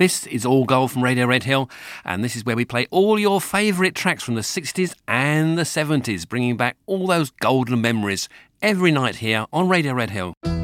This is All Gold from Radio Red Hill, and this is where we play all your favourite tracks from the 60s and the 70s, bringing back all those golden memories every night here on Radio Red Hill.